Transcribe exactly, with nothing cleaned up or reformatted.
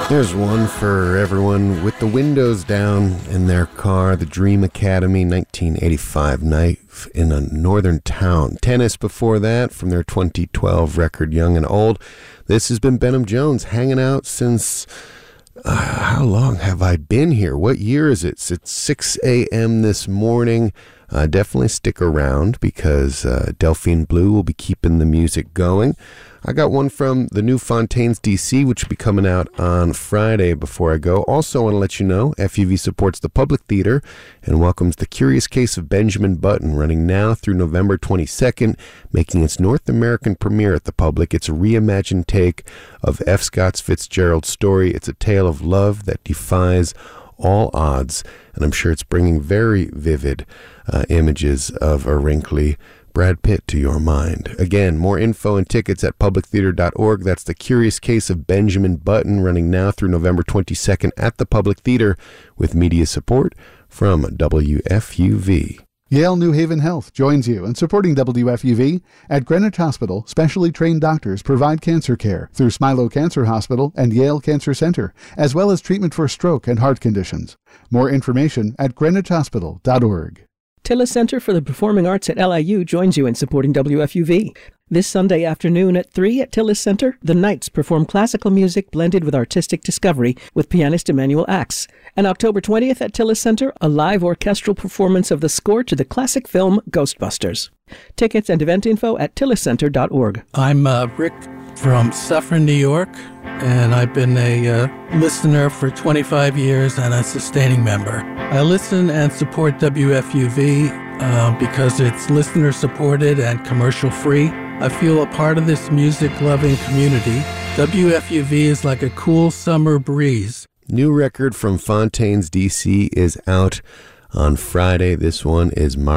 There's one for everyone with the windows down in their car. The Dream Academy, nineteen eighty-five, Night in a Northern Town. Tennis before that from their twenty twelve record, Young and Old. This has been Benham Jones, hanging out since... Uh, how long have I been here? What year is it? It's six a.m. this morning. Uh, definitely stick around because uh, Delphine Blue will be keeping the music going. I got one from the new Fontaines D C, which will be coming out on Friday before I go. Also want to let you know, F U V supports the Public Theater and welcomes The Curious Case of Benjamin Button, running now through November twenty-second, making its North American premiere at the Public. It's a reimagined take of F. Scott Fitzgerald's story. It's a tale of love that defies all odds, and I'm sure it's bringing very vivid uh, images of a wrinkly Brad Pitt to your mind. Again, more info and tickets at public theater dot org. That's The Curious Case of Benjamin Button, running now through November twenty-second at the Public Theater with media support from W F U V. Yale New Haven Health joins you in supporting W F U V. At Greenwich Hospital, specially trained doctors provide cancer care through Smilow Cancer Hospital and Yale Cancer Center, as well as treatment for stroke and heart conditions. More information at greenwich hospital dot org. Tillis Center for the Performing Arts at L I U joins you in supporting W F U V. This Sunday afternoon at three at Tillis Center, the Knights perform classical music blended with artistic discovery with pianist Emmanuel Axe. And October twentieth at Tillis Center, a live orchestral performance of the score to the classic film Ghostbusters. Tickets and event info at tillis center dot org. I'm uh, Rick from Suffern, New York, and I've been a uh, listener for twenty-five years and a sustaining member. I listen and support W F U V uh, because it's listener-supported and commercial-free. I feel a part of this music-loving community. W F U V is like a cool summer breeze. New record from Fontaines D C is out on Friday. This one is Mar-